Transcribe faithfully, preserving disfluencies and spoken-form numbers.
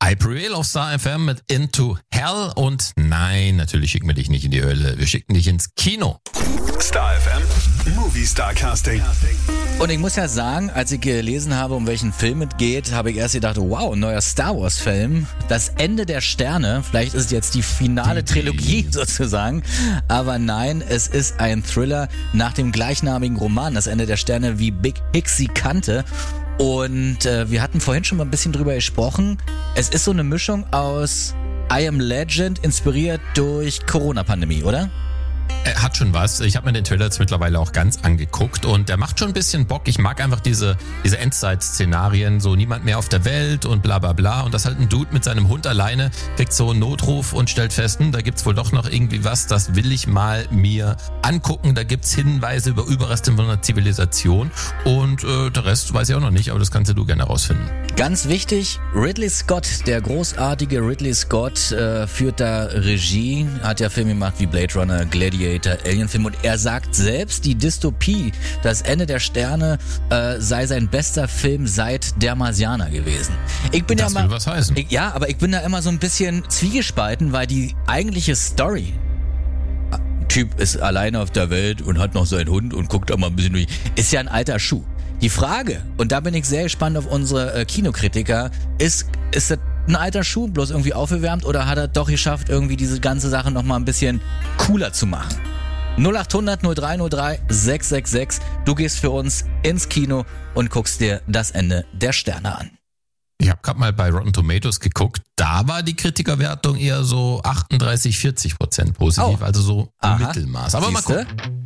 I Prevail auf Star F M mit Into Hell und nein, natürlich schicken wir dich nicht in die Hölle, wir schicken dich ins Kino. Star F M Movie Star Casting. Und ich muss ja sagen, als ich gelesen habe, um welchen Film es geht, habe ich erst gedacht, wow, ein neuer Star Wars Film. Das Ende der Sterne, vielleicht ist es jetzt die finale Trilogie sozusagen, aber nein, es ist ein Thriller nach dem gleichnamigen Roman, Das Ende der Sterne, wie Big Hicks sie kannte. Und äh, wir hatten vorhin schon mal ein bisschen drüber gesprochen. Es ist so eine Mischung aus I Am Legend, inspiriert durch Corona-Pandemie, oder? Er hat schon was. Ich habe mir den Trailer jetzt mittlerweile auch ganz angeguckt und der macht schon ein bisschen Bock. Ich mag einfach diese diese Endzeit-Szenarien, so niemand mehr auf der Welt und bla bla bla. Und dass halt ein Dude mit seinem Hund alleine kriegt so einen Notruf und stellt fest, hm, da gibt's wohl doch noch irgendwie was, das will ich mal mir angucken. Da gibt's Hinweise über Überreste von einer Zivilisation und äh, der Rest weiß ich auch noch nicht, aber das kannst du gerne rausfinden. Ganz wichtig, Ridley Scott, der großartige Ridley Scott, äh, führt da Regie, hat ja Filme gemacht wie Blade Runner, Gladiator, Alien-Film und er sagt selbst, die Dystopie, das Ende der Sterne, äh, sei sein bester Film seit Der Marsianer gewesen. Ich bin das ja mal, will was heißen. Ich, ja, aber ich bin da immer so ein bisschen zwiegespalten, weil die eigentliche Story, Typ ist alleine auf der Welt und hat noch seinen Hund und guckt auch mal ein bisschen durch, ist ja ein alter Schuh. Die Frage, und da bin ich sehr gespannt auf unsere äh, Kinokritiker, ist, ist das ein alter Schuh, bloß irgendwie aufgewärmt oder hat er doch geschafft, irgendwie diese ganze Sache nochmal ein bisschen cooler zu machen? null acht hundert null drei null drei sechs sechs sechs, du gehst für uns ins Kino und guckst dir Das Ende der Sterne an. Ich habe gerade mal bei Rotten Tomatoes geguckt, da war die Kritikerwertung eher so achtunddreißig, vierzig Prozent positiv, oh. also so Aha. Mittelmaß. Aber Siehste? mal gucken.